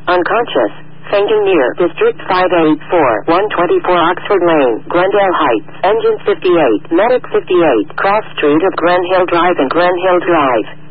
unconscious, fainting near District 584, 124 Oxford Lane, Glendale Heights, engine 58, medic 58, cross street of Glen Hill Drive and Glen Hill Drive.